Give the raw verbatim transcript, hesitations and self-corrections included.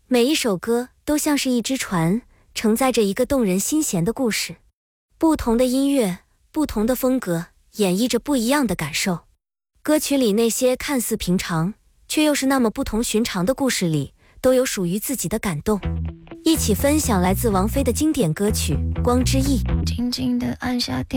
每一首歌都像是一只船，承载着一个动人心弦的故事。不同的音乐，不同的风格，演绎着不一样的感受。歌曲里那些看似平常，却又是那么不同寻常的故事里，都有属于自己的感动。一起分享来自王菲的经典歌曲《光之翼》。 静静地按下电